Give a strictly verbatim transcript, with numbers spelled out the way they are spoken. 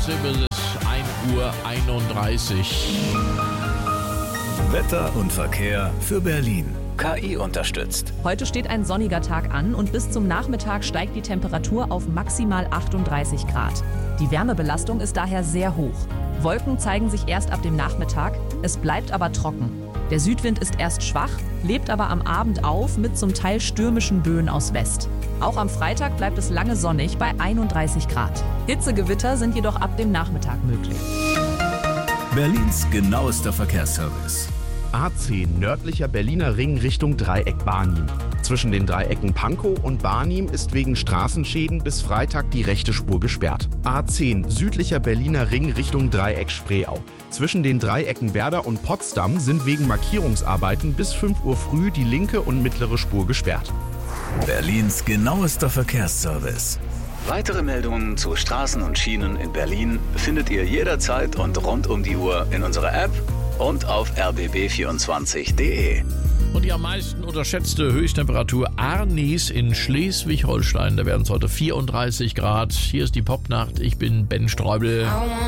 trotzdem ist es ein Uhr einunddreißig. Wetter und Verkehr für Berlin. K I unterstützt. Heute steht ein sonniger Tag an und bis zum Nachmittag steigt die Temperatur auf maximal achtunddreißig Grad. Die Wärmebelastung ist daher sehr hoch. Wolken zeigen sich erst ab dem Nachmittag, es bleibt aber trocken. Der Südwind ist erst schwach, lebt aber am Abend auf mit zum Teil stürmischen Böen aus West. Auch am Freitag bleibt es lange sonnig bei einunddreißig Grad. Hitzegewitter sind jedoch ab dem Nachmittag möglich. Berlins genauester Verkehrsservice. A zehn, nördlicher Berliner Ring Richtung Dreieck Barnim. Zwischen den Dreiecken Pankow und Barnim ist wegen Straßenschäden bis Freitag die rechte Spur gesperrt. A zehn, südlicher Berliner Ring Richtung Dreieck Spreeau. Zwischen den Dreiecken Werder und Potsdam sind wegen Markierungsarbeiten bis fünf Uhr früh die linke und mittlere Spur gesperrt. Berlins genauester Verkehrsservice. Weitere Meldungen zu Straßen und Schienen in Berlin findet ihr jederzeit und rund um die Uhr in unserer App und auf r b b vierundzwanzig punkt d e. Und die am meisten unterschätzte Höchsttemperatur Arnis in Schleswig-Holstein. Da werden es heute vierunddreißig Grad. Hier ist die Popnacht. Ich bin Ben Streubel.